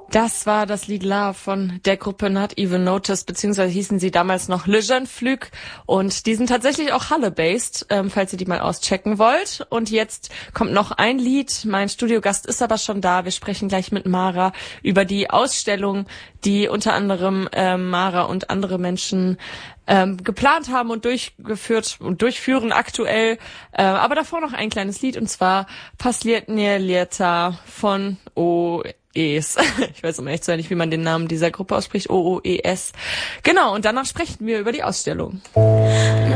Das war das Lied Love von der Gruppe Not Even Noticed, beziehungsweise hießen sie damals noch Le Jeune Flug, und die sind tatsächlich auch Halle-based, falls ihr die mal auschecken wollt. Und jetzt kommt noch ein Lied, mein Studiogast ist aber schon da, wir sprechen gleich mit Mara über die Ausstellung, die unter anderem Mara und andere Menschen geplant haben und durchgeführt und durchführen aktuell, aber davor noch ein kleines Lied, und zwar Последняя лето von OOES. Ich weiß um echt so nicht, wie man den Namen dieser Gruppe ausspricht. OOES. Genau, und danach sprechen wir über die Ausstellung.